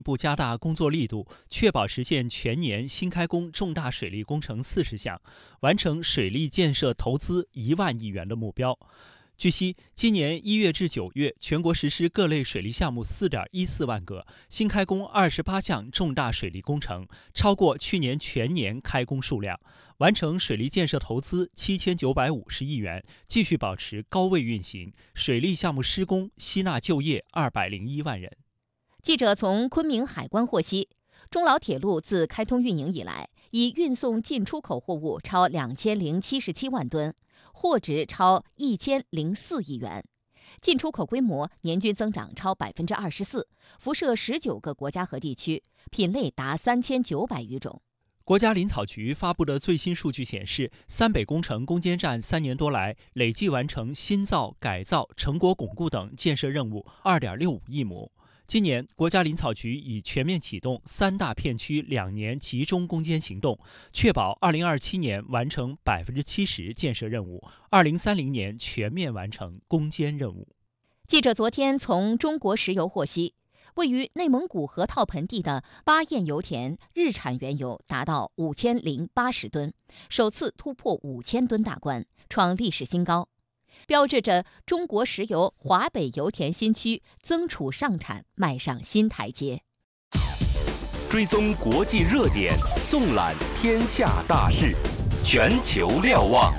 部加大工作力度，确保实现全年新开工重大水利工程40项，完成水利建设投资1万亿元的目标。据悉，今年1月至9月，全国实施各类水利项目4.14万个，新开工28项重大水利工程，超过去年全年开工数量，完成水利建设投资7950亿元，继续保持高位运行，水利项目施工吸纳就业201万人。 记者从昆明海关获悉，中老铁路自开通运营以来，已运送进出口货物超2077万吨，货值超1004亿元，进出口规模年均增长超24%，辐射19个国家和地区，品类达3900余种。 国家林草局发布的最新数据显示，三北工程攻坚战3年多来，累计完成新造、改造、成果巩固等建设任务2.65亿亩。今年，国家林草局已全面启动3大片区2年集中攻坚行动，确保2027年完成70%建设任务，2030年全面完成攻坚任务。 记者昨天从中国石油获悉，位于内蒙古河套盆地的巴彦油田日产原油达到5080吨，首次突破5000吨大关，创历史新高，标志着中国石油华北油田新区增储上产迈上新台阶。 追踪国际热点，纵览天下大事，全球瞭望。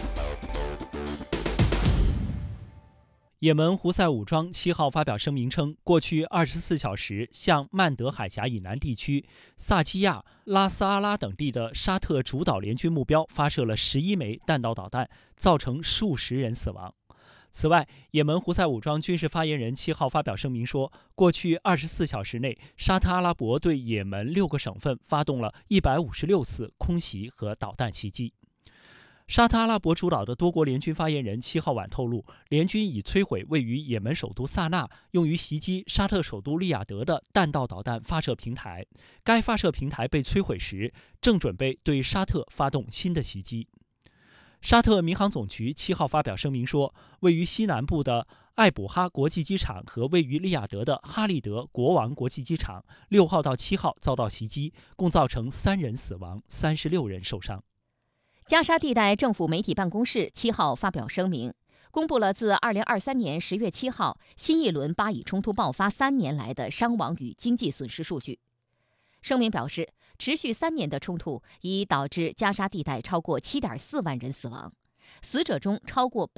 也门胡塞武装7号发表声明称，过去24小时向曼德海峡以南地区、萨基亚、拉斯阿拉等地的沙特主导联军目标发射了11枚弹道导弹，造成数十人死亡。此外，也门胡塞武装军事发言人7号发表声明说，过去24小时内，沙特阿拉伯对也门6个省份发动了156次空袭和导弹袭击。沙特阿拉伯主导的多国联军发言人7号晚透露，联军已摧毁位于也门首都萨那用于袭击沙特首都利雅得的弹道导弹发射平台。该发射平台被摧毁时，正准备对沙特发动新的袭击。沙特民航总局7号发表声明说，位于西南部的艾卜哈国际机场和位于利雅得的哈利德国王国际机场6号到7号遭到袭击，共造成3人死亡，36人受伤。 加沙地带政府媒体办公室7号发表声明，公布了自2023年10月7号新一轮巴以冲突爆发3年来的伤亡与经济损失数据。声明表示，持续3年的冲突已导致加沙地带超过7.4万人死亡，死者中超过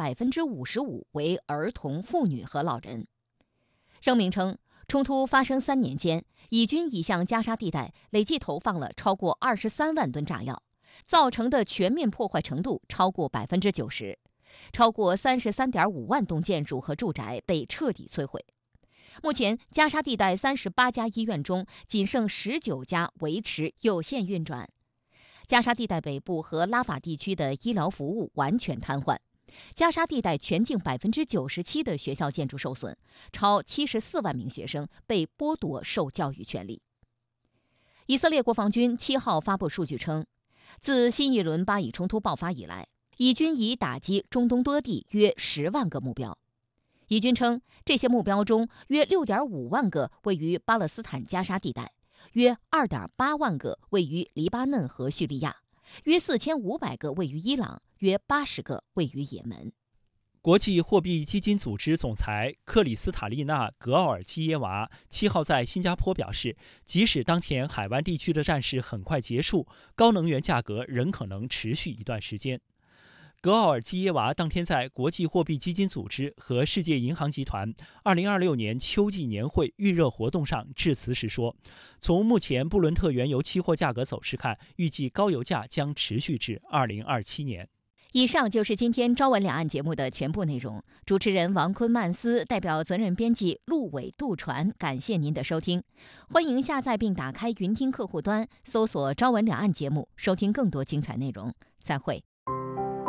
55%为儿童、妇女和老人。声明称，冲突发生3年间，以军已向加沙地带累计投放了超过23万吨炸药，造成的全面破坏程度超过90%，超过33.5万栋建筑和住宅被彻底摧毁。目前，加沙地带38家医院中仅剩19家维持有限运转。加沙地带北部和拉法地区的医疗服务完全瘫痪。加沙地带全境97%的学校建筑受损，超74万名学生被剥夺受教育权利。以色列国防军7号发布数据称，自新一轮巴以冲突爆发以来，以军已打击中东多地约10万个目标。以军称，这些目标中约6.5万个位于巴勒斯坦加沙地带，约2.8万个位于黎巴嫩和叙利亚，约4500个位于伊朗，约80个位于也门。 国际货币基金组织总裁克里斯塔利娜·格奥尔基耶娃7号在新加坡表示，即使当前海湾地区的战事很快结束，高能源价格仍可能持续一段时间。格奥尔基耶娃当天在国际货币基金组织和世界银行集团2026年秋季年会预热活动上致辞时说，从目前布伦特原油期货价格走势看，预计高油价将持续至2027年。 以上就是今天朝闻两岸节目的全部内容。主持人王坤、曼斯代表责任编辑陆伟、杜传，感谢您的收听。欢迎下载并打开云听客户端，搜索朝闻两岸节目，收听更多精彩内容。再会。